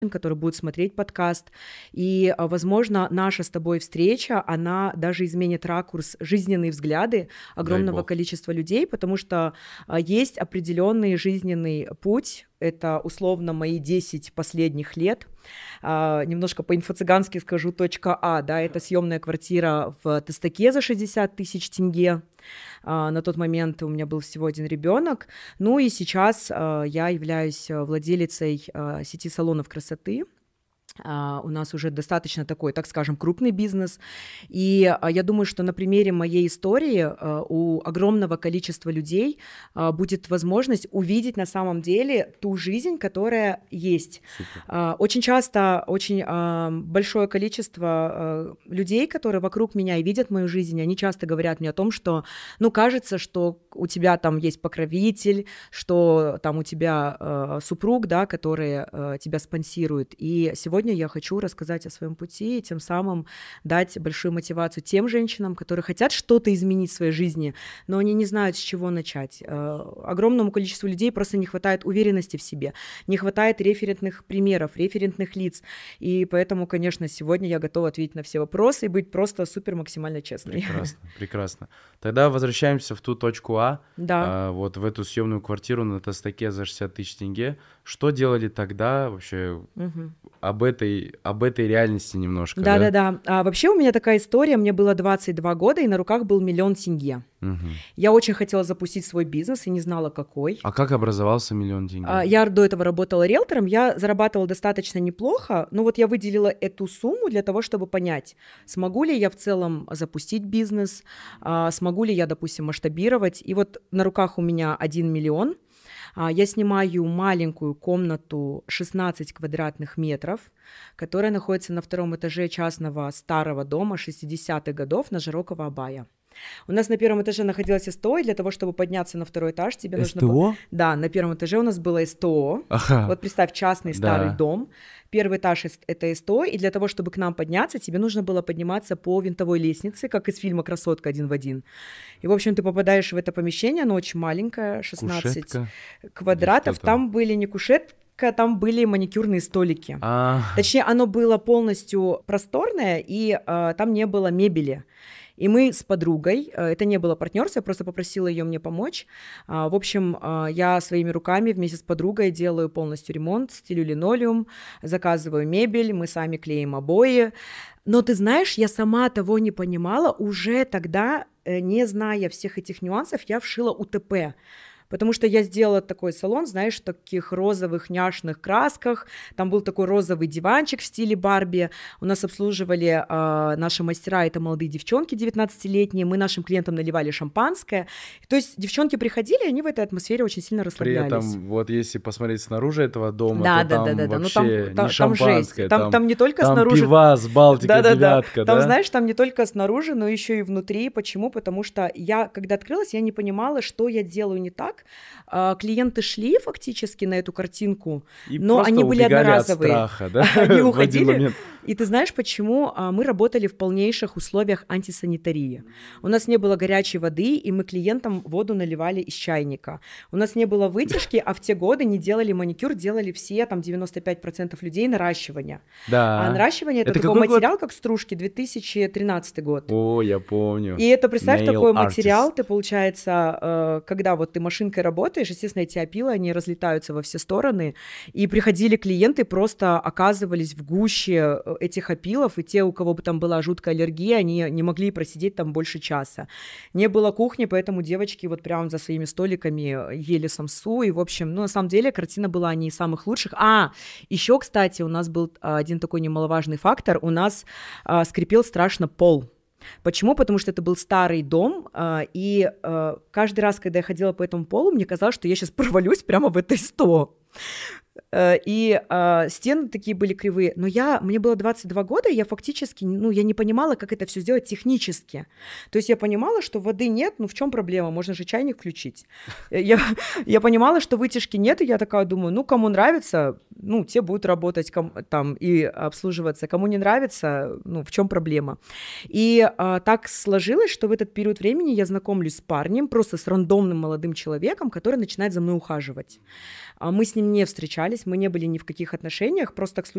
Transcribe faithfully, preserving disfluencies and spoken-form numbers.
который будет смотреть подкаст. И, возможно, наша с тобой встреча, она даже изменит ракурс, жизненные взгляды огромного количества людей, потому что есть определенный жизненный путь. Это условно мои десять последних лет. А, немножко по-инфо-цыгански скажу точка А, да, это съемная квартира в Тастаке за шестьдесят тысяч тенге. А, на тот момент у меня был всего один ребенок. Ну и сейчас а, я являюсь владелицей а, сети салонов красоты. Uh, у нас уже достаточно такой, так скажем, крупный бизнес. И uh, я думаю, что на примере моей истории uh, у огромного количества людей uh, будет возможность увидеть на самом деле ту жизнь, которая есть. Uh, очень часто очень uh, большое количество uh, людей, которые вокруг меня и видят мою жизнь, они часто говорят мне о том, что, ну, кажется, что у тебя там есть покровитель, что там у тебя uh, супруг, да, который uh, тебя спонсирует. И сегодня Сегодня я хочу рассказать о своем пути и тем самым дать большую мотивацию тем женщинам, которые хотят что-то изменить в своей жизни, но они не знают, с чего начать. Огромному количеству людей просто не хватает уверенности в себе, не хватает референтных примеров, референтных лиц. И поэтому, конечно, сегодня я готова ответить на все вопросы и быть просто супер максимально честной. Прекрасно, прекрасно. Тогда возвращаемся в ту точку А, да. а, вот в эту съемную квартиру на Тастаке за шестьдесят тысяч тенге. Что делали тогда вообще? Угу. Об этой, об этой реальности немножко. Да, да, да. А, вообще у меня такая история. Мне было двадцать два года, и на руках был миллион тенге. Угу. Я очень хотела запустить свой бизнес и не знала, какой. А как образовался миллион тенге? А, я до этого работала риэлтором, я зарабатывала достаточно неплохо, но вот я выделила эту сумму для того, чтобы понять, смогу ли я в целом запустить бизнес, а, смогу ли я, допустим, масштабировать. И вот на руках у меня один миллион. Я снимаю маленькую комнату шестнадцать квадратных метров, которая находится на втором этаже частного старого дома шестидесятых годов на Жирокова Абая. У нас на первом этаже находилось СТО, и для того, чтобы подняться на второй этаж, тебе СТО? нужно... Да, на первом этаже у нас было СТО. Ага. Вот представь, частный старый да. дом. Первый этаж — это СТО, и для того, чтобы к нам подняться, тебе нужно было подниматься по винтовой лестнице, как из фильма «Красотка» один в один. И, в общем, ты попадаешь в это помещение, оно очень маленькое, шестнадцать Кушетка. Квадратов. Там были не кушетка, там были маникюрные столики. А... Точнее, оно было полностью просторное, и а, там не было мебели. И мы с подругой, это не было партнерство, я просто попросила ее мне помочь. В общем, я своими руками вместе с подругой делаю полностью ремонт, стелю линолеум, заказываю мебель, мы сами клеим обои. Но ты знаешь, я сама того не понимала, уже тогда, не зная всех этих нюансов, я вшила УТП. Потому что я сделала такой салон, знаешь, в таких розовых няшных красках. Там был такой розовый диванчик в стиле Барби. У нас обслуживали э, наши мастера, это молодые девчонки девятнадцатилетние. Мы нашим клиентам наливали шампанское. То есть девчонки приходили, они в этой атмосфере очень сильно расслаблялись. При этом, вот если посмотреть снаружи этого дома, да, то да, там да, да, да. вообще ну, там, не там, шампанское. Там, там, там не только там снаружи... пивас, Балтика, да, девятка, да, да. Там, да? знаешь, там не только снаружи, но еще и внутри. Почему? Потому что я, когда открылась, я не понимала, что я делаю не так. Клиенты шли фактически на эту картинку, и но они были одноразовые. От страха, да? Они уходили. И ты знаешь, почему? Мы работали в полнейших условиях антисанитарии. У нас не было горячей воды, и мы клиентам воду наливали из чайника. У нас не было вытяжки, а в те годы не делали маникюр, делали все, там, девяносто пять процентов людей наращивание. Да. А наращивание — это, это такой материал, год? Как стружки, две тысячи тринадцатый год. О, я помню. И это, представь, Nail такой artist. материал, ты, получается, когда вот ты машинкой работаешь, естественно, эти опилы, они разлетаются во все стороны, и приходили клиенты, просто оказывались в гуще этих опилов, и те, у кого бы там была жуткая аллергия, они не могли просидеть там больше часа. Не было кухни, поэтому девочки вот прям за своими столиками ели самсу, и, в общем, ну, на самом деле, картина была не из самых лучших. А, еще, кстати, у нас был один такой немаловажный фактор, у нас а, скрипел страшно пол. Почему? Потому что это был старый дом, и каждый раз, когда я ходила по этому полу, мне казалось, что я сейчас провалюсь прямо в это СТО. И э, стены такие были кривые, но я, мне было двадцать два года, и я фактически, ну, я не понимала, как это все сделать технически. То есть я понимала, что воды нет, ну, в чем проблема, можно же чайник включить. Я, я понимала, что вытяжки нет, и я такая думаю, ну, кому нравится, ну, те будут работать ком, там и обслуживаться, кому не нравится, ну, в чем проблема. И э, так сложилось, что в этот период времени я знакомлюсь с парнем, просто с рандомным молодым человеком, который начинает за мной ухаживать. Мы с ним не встречались, мы не были ни в каких отношениях, просто так случилось.